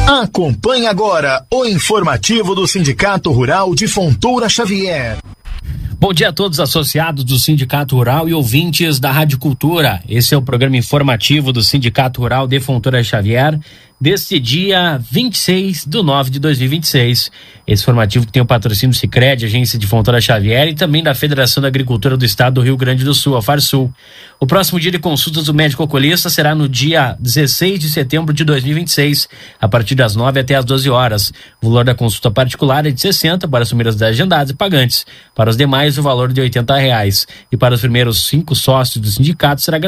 Acompanhe agora o informativo do Sindicato Rural de Fontoura Xavier. Bom dia a todos associados do Sindicato Rural e ouvintes da Rádio Cultura. Esse é o programa informativo do Sindicato Rural de Fontoura Xavier, deste dia 26/9/2026. Esse informativo que tem o patrocínio do Sicredi, agência de Fontoura Xavier, e também da Federação da Agricultura do Estado do Rio Grande do Sul, a FARSUL. O próximo dia de consultas do médico oculista será no dia 16 de setembro de 2026, a partir das 9 até as 12 horas. O valor da consulta particular é de 60 para as primeiras 10 agendadas e pagantes. Para os demais, o valor de R$80. E para os primeiros 5 sócios do sindicato será